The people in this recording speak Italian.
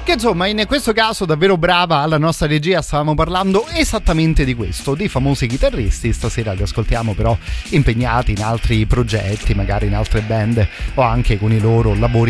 Perché insomma in questo caso davvero brava alla nostra regia, stavamo parlando esattamente di questo, di famosi chitarristi. Stasera li ascoltiamo però impegnati in altri progetti, magari in altre band o anche con i loro lavori